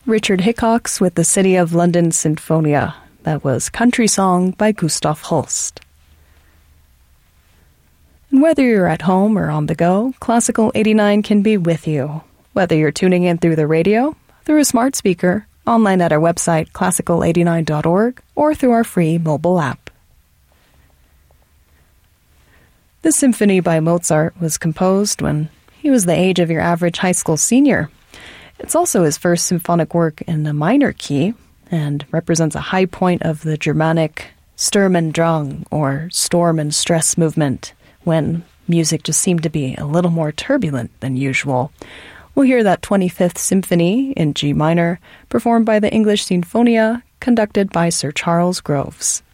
Richard Hickox with the City of London Sinfonia. That was Country Song by Gustav Holst. And whether you're at home or on the go, Classical 89 can be with you. Whether you're tuning in through the radio, through a smart speaker, online at our website classical89.org, or through our free mobile app. This symphony by Mozart was composed when he was the age of your average high school senior. It's also his first symphonic work in a minor key and represents a high point of the Germanic Sturm und Drang, or storm and stress movement, when music just seemed to be a little more turbulent than usual. We'll hear that 25th Symphony in G minor, performed by the English Sinfonia, conducted by Sir Charles Groves.